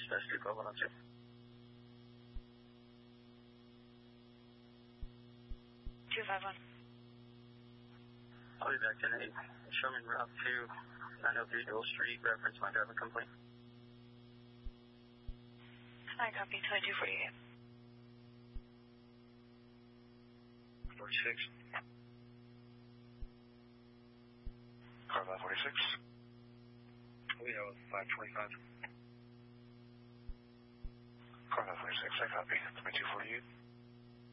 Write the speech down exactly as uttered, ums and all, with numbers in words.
Dispatch two twelve one oh two. two five one. I'll be back in eight. Show me route to nine oh three Dole Street, reference my driver complaint. I copy twenty-two forty-eight. forty-six. Car five forty-six. We have five twenty-five. Car five forty-six, I copy. twenty-two forty-eight.